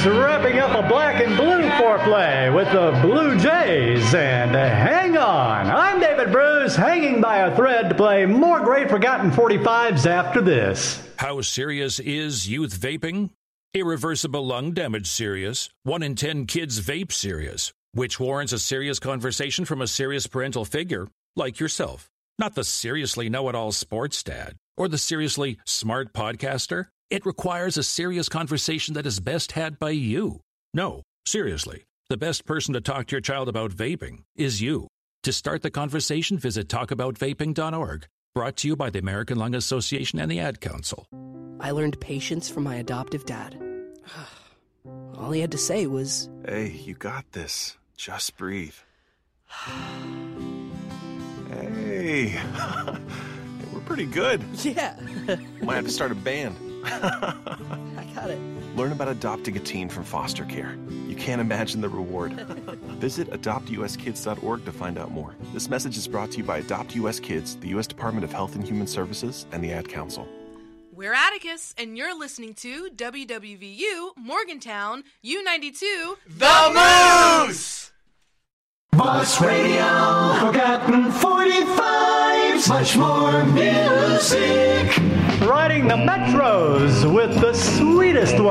wrapping up a black and blue foreplay with the Blue Jays. And hang on, I'm David Bruce, hanging by a thread to play more great forgotten 45s after this. How serious is youth vaping? Irreversible lung damage serious. 1 in 10 kids vape serious, which warrants a serious conversation from a serious parental figure like yourself. Not the seriously know-it-all sports dad or the seriously smart podcaster. It requires a serious conversation that is best had by you. No, seriously, the best person to talk to your child about vaping is you. To start the conversation, visit talkaboutvaping.org. Brought to you by the American Lung Association and the Ad Council. I learned patience from my adoptive dad. All he had to say was, "Hey, you got this. Just breathe." Hey, we're pretty good. yeah. Might have to start a band. I got it. Learn about adopting a teen from foster care. You can't imagine the reward. Visit adoptuskids.org to find out more. This message is brought to you by Adopt US Kids, the U.S. Department of Health and Human Services, and the Ad Council. We're Atticus, and you're listening to WWVU Morgantown U92 The Moose! Boss Radio, forgotten 45s, much more music. Riding the Metros with the sweetest one.